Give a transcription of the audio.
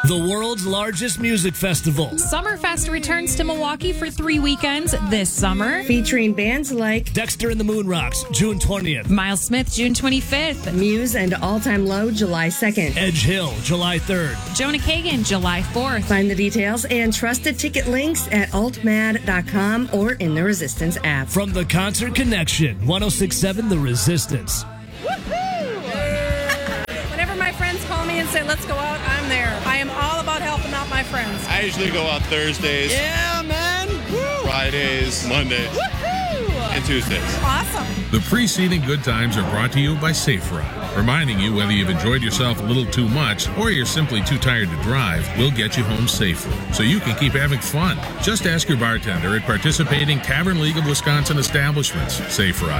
The world's largest music festival. Summerfest returns to Milwaukee for 3 weekends this summer. Featuring bands like Dexter and the Moon Rocks, June 20th. Miles Smith, June 25th. Muse and All Time Low, July 2nd. Edge Hill, July 3rd. Jonah Kagan, July 4th. Find the details and trusted ticket links at altmad.com or in the Resistance app. From the Concert Connection, 106.7 The Resistance. Whenever my friends call me and say, let's go out, I'm there. I am all about helping out my friends. I usually go out Thursdays. Yeah, man. Woo. Fridays, Mondays, and Tuesdays. Awesome. The preceding good times are brought to you by Safe Ride, reminding you whether you've enjoyed yourself a little too much or you're simply too tired to drive, we'll get you home safely so you can keep having fun. Just ask your bartender at participating Tavern League of Wisconsin establishments. Safe Ride.